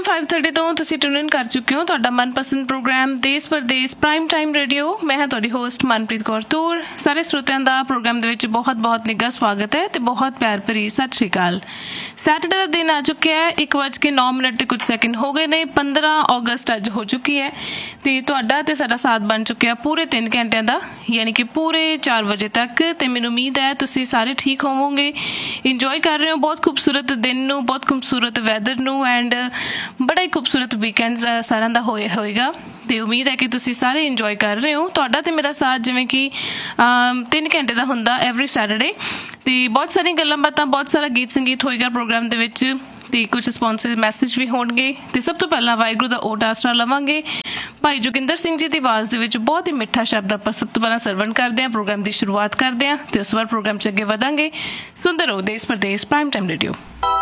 5:30 ਤੋਂ ਤੁਸੀਂ ਟਿਊਨ ਇਨ ਕਰ ਚੁੱਕੇ ਹੋ ਤੁਹਾਡਾ ਮਨਪਸੰਦ ਪ੍ਰੋਗਰਾਮ ਦੇਸ਼ ਪਰਦੇਸ ਪ੍ਰਾਈਮ ਟਾਈਮ ਰੇਡੀਓ। ਮੈਂ ਹਾਂ ਤੁਹਾਡੀ ਹੋਸਟ ਮਨਪ੍ਰੀਤ ਕੌਰ ਤੂਰ। ਸਾਰੇ ਸਰੋਤਿਆਂ ਦਾ ਪ੍ਰੋਗਰਾਮ ਦੇ ਵਿੱਚ ਬਹੁਤ ਨਿੱਘਾ ਸਵਾਗਤ ਹੈ ਤੇ ਬਹੁਤ ਪਿਆਰ ਭਰੀ ਸਤਿ ਸ਼੍ਰੀ ਅਕਾਲ। ਸੈਟਰਡੇ ਦਾ ਦਿਨ ਆ ਚੁੱਕਿਆ ਹੈ, 1:09 ਕੁਝ ਸੈਕਿੰਡ ਹੋ ਗਏ ਨੇ। 15 ਅਗਸਤ ਅੱਜ ਹੋ ਚੁੱਕੀ ਹੈ ਤੇ ਤੁਹਾਡਾ ਤੇ ਸਾਡਾ ਸਾਥ ਬਣ ਚੁੱਕਿਆ ਪੂਰੇ 3 ਘੰਟਿਆਂ ਦਾ, ਯਾਨੀ ਕਿ ਪੂਰੇ 4 ਵਜੇ ਤੱਕ। ਤੇ ਮੈਨੂੰ ਉਮੀਦ ਹੈ ਤੁਸੀਂ ਸਾਰੇ ਠੀਕ ਹੋਵੋਗੇ, ਇੰਜੋਏ ਕਰ ਰਹੇ ਹੋ ਬਹੁਤ ਖੂਬਸੂਰਤ ਦਿਨ ਨੂੰ, ਬਹੁਤ ਖੂਬਸੂਰਤ ਵੈਦਰ ਨੂੰ ਐਂਡ ਬੜਾ ਹੀ ਖੂਬਸੂਰਤ ਵੀਕਐਂਡ ਸਾਰਿਆਂ ਦਾ ਹੋਏਗਾ। ਤੇ ਉਮੀਦ ਹੈ ਕਿ ਤੁਸੀਂ ਸਾਰੇ ਇੰਜੋਏ ਕਰ ਰਹੇ ਹੋ। ਤੁਹਾਡਾ ਤੇ ਮੇਰਾ ਸਾਥ ਜਿਵੇਂ ਕਿ 3 ਘੰਟੇ ਦਾ ਹੁੰਦਾ ਐਵਰੀ ਸੈਟਰਡੇ, ਤੇ ਬਹੁਤ ਸਾਰੀਆਂ ਗੱਲਾਂ ਬਾਤਾਂ, ਬਹੁਤ ਸਾਰਾ ਗੀਤ ਸੰਗੀਤ ਹੋਏਗਾ ਪ੍ਰੋਗਰਾਮ ਦੇ ਵਿੱਚ, ਤੇ ਕੁਝ ਸਪੌਂਸਰ ਮੈਸੇਜ ਵੀ ਹੋਣਗੇ। ਤੇ ਸਭ ਤੋਂ ਪਹਿਲਾਂ ਵਾਹਿਗੁਰੂ ਦਾ ਓਟ ਆਸਰਾ ਲਵਾਂਗੇ ਭਾਈ ਜੋਗਿੰਦਰ ਸਿੰਘ ਜੀ ਦੀ ਆਵਾਜ਼ ਦੇ ਵਿੱਚ। ਬਹੁਤ ਹੀ ਮਿੱਠਾ ਸ਼ਬਦ ਆਪਾਂ ਸਭ ਤੋਂ ਪਹਿਲਾਂ ਸਰਵਣ ਕਰਦੇ ਹਾਂ, ਪ੍ਰੋਗਰਾਮ ਦੀ ਸ਼ੁਰੂਆਤ ਕਰਦੇ ਹਾਂ ਤੇ ਉਸ ਤੋਂ ਬਾਅਦ ਪ੍ਰੋਗਰਾਮ 'ਚ ਅੱਗੇ ਵਧਾਂਗੇ। ਸੁਣਦੇ ਰਹੋ ਦੇਸ਼ ਪਰਦੇਸ ਪ੍ਰਾਈਮ ਟਾਈਮ ਰੇਡੀਓ।